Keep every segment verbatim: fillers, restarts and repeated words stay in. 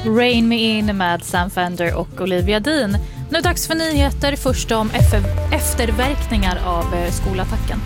Rain Me In med Sam Fender och Olivia Dean. Nu dags för nyheter, först om efterverkningar av skolattacken.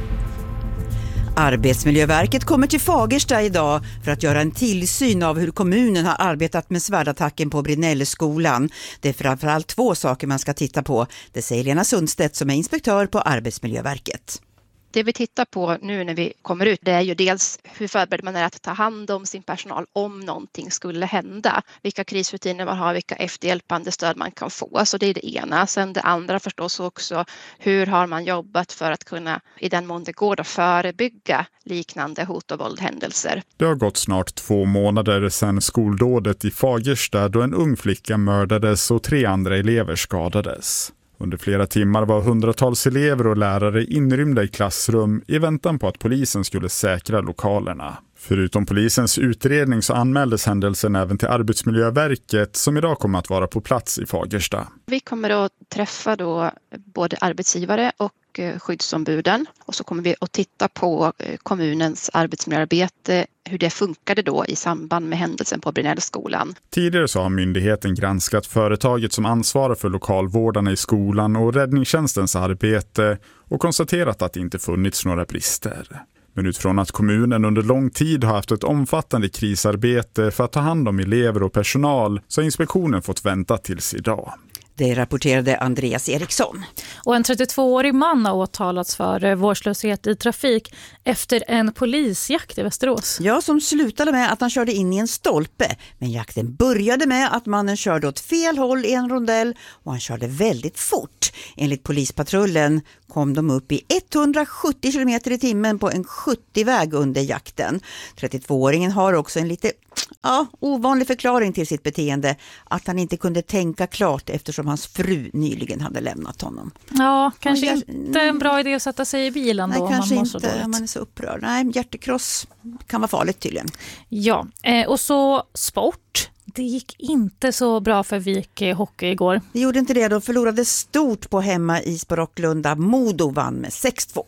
Arbetsmiljöverket kommer till Fagersta idag för att göra en tillsyn av hur kommunen har arbetat med svärdattacken på Brinelleskolan. Det är framförallt två saker man ska titta på. Det säger Lena Sundstedt som är inspektör på Arbetsmiljöverket. Det vi tittar på nu när vi kommer ut, det är ju dels hur förberedd man är att ta hand om sin personal om någonting skulle hända. Vilka krisrutiner man har, vilka efterhjälpande stöd man kan få. Så det är det ena. Sen det andra förstås också, hur har man jobbat för att kunna, i den mån det går, att förebygga liknande hot- och våldhändelser. Det har gått snart två månader sedan skoldådet i Fagersta då en ung flicka mördades och tre andra elever skadades. Under flera timmar var hundratals elever och lärare inrymda i klassrum i väntan på att polisen skulle säkra lokalerna. Förutom polisens utredning så anmäldes händelsen även till Arbetsmiljöverket som idag kommer att vara på plats i Fagersta. Vi kommer att träffa då både arbetsgivare och skyddsombuden och så kommer vi att titta på kommunens arbetsmiljöarbete, hur det funkade då i samband med händelsen på Brinellskolan. Tidigare så har myndigheten granskat företaget som ansvarar för lokalvårdarna i skolan och räddningstjänstens arbete och konstaterat att det inte funnits några brister. Men utifrån att kommunen under lång tid har haft ett omfattande krisarbete för att ta hand om elever och personal så har inspektionen fått vänta tills idag. Det rapporterade Andreas Eriksson. Och en trettiotvåårig man har åtalats för vårdslöshet i trafik efter en polisjakt i Västerås. Ja, som slutade med att han körde in i en stolpe. Men jakten började med att mannen körde åt fel håll i en rondell och han körde väldigt fort. Enligt polispatrullen kom de upp i etthundrasjuttio kilometer i timmen på en sjuttio-väg under jakten. trettiotvååringen har också en lite ja, ovanlig förklaring till sitt beteende, att han inte kunde tänka klart eftersom hans fru nyligen hade lämnat honom. Ja, kanske ja, inte en bra idé att sätta sig i bilen nej, då om kanske man mår inte, så dåligt. man är så upprörd. Nej, hjärtekross kan vara farligt tydligen. Ja, eh, och så sport. Det gick inte så bra för Vik hockey igår. Det gjorde inte det, de förlorade stort på hemma i Rocklunda. Modo vann med sex två.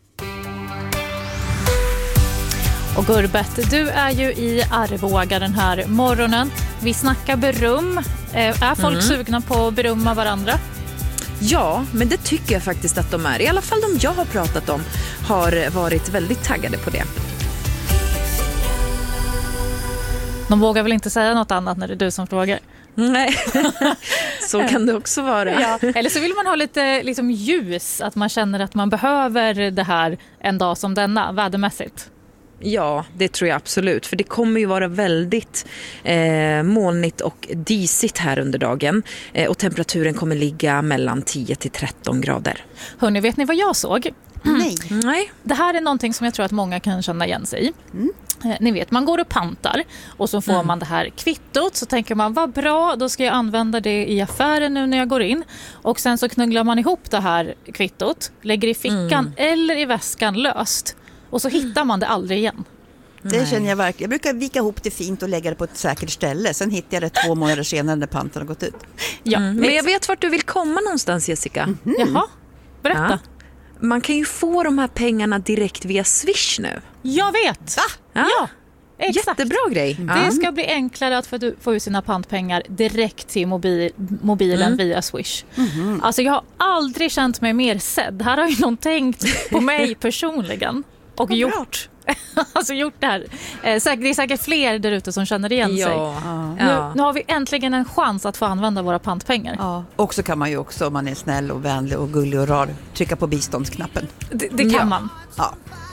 Och Gurbet, du är ju i Arvåga den här morgonen. Vi snackar beröm. Är folk mm. sugna på att berömma varandra? Ja, men det tycker jag faktiskt att de är. I alla fall de jag har pratat om har varit väldigt taggade på det. De vågar väl inte säga något annat när det är du som frågar? Nej, så kan det också vara. Ja. Eller så vill man ha lite liksom, ljus, att man känner att man behöver det här en dag som denna, vädermässigt. Ja, det tror jag absolut. För det kommer ju vara väldigt eh, molnigt och disigt här under dagen. Eh, och temperaturen kommer ligga mellan tio till tretton grader. Hörrni, vet ni vad jag såg? Mm. Nej. Nej. Det här är någonting som jag tror att många kan känna igen sig i. Mm. Eh, ni vet, man går och pantar och så får mm. man det här kvittot. Så tänker man, vad bra, då ska jag använda det i affären nu när jag går in. Och sen så knögglar man ihop det här kvittot, lägger i fickan mm. eller i väskan löst. Och så hittar man det aldrig igen. Det Nej. känner jag verkligen. Jag brukar vika ihop det fint och lägga det på ett säkert ställe. Sen hittar jag det två månader senare när panten har gått ut. Ja, mm. Men jag vet vart du vill komma någonstans, Jessica. Mm-hmm. Jaha, berätta. Ja. Man kan ju få de här pengarna direkt via Swish nu. Jag vet! Va? Ja, ja exakt. Jättebra grej. Det ska bli enklare att få ut sina pantpengar direkt till mobil, mobilen mm. via Swish. Mm-hmm. Alltså jag har aldrig känt mig mer sedd. Här har ju någon tänkt på mig personligen. Och Vad gjort alltså gjort det här. Det är säkert fler där ute som känner igen ja. sig. Ja. Nu, nu har vi äntligen en chans att få använda våra pantpengar. Ja. Och så kan man ju också, om man är snäll och vänlig och gullig och rar, trycka på biståndsknappen. Det, det kan ja. man. Ja.